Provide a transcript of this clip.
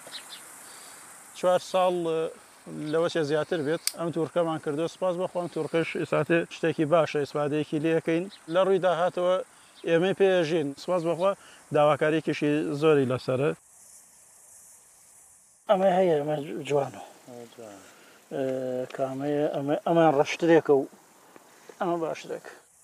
4 ساڵ لەوەشە زیاتر بێت ئەم تورکەمان کردو سپاس بەخۆم تورکش ئێساتێ شتێکی باشە ئیسپادەیەکی لەکەین لە ڕووی داهاتەوە ئێمە پێژین سپاس بەخوا داواکاریکیشی زۆری لەسرە ئەمە هەیە ئەمە جوانە کامەیە ئەمان ڕەشترێکە و ئەمە باشترێک